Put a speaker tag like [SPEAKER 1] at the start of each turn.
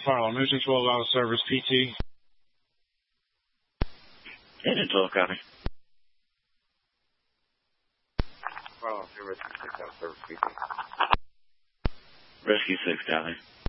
[SPEAKER 1] File Mission 12 out of service PT.
[SPEAKER 2] Engine 12, copy.
[SPEAKER 3] File service 6 out of service PT.
[SPEAKER 2] Rescue 6, copy.